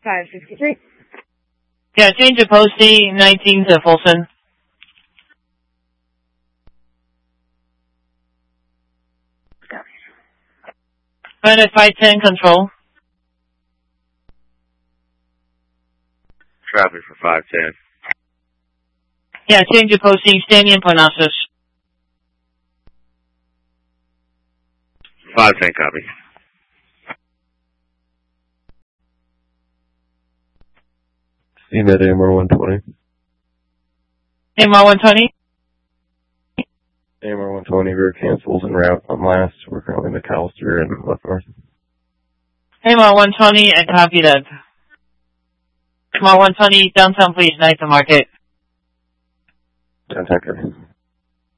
563. Yeah, change of posting 19 to Folsom. Planet 510 control. Traffic for 510. Yeah, change of posting, standing in Parnassus. 510 copy. CMED AMR 120. AMR 120. AMR 120, rear cancels en route on last. We're currently in McAllister and left north. AMR 120 and copy that. AMR 120, downtown please, night to market. Downtown copy.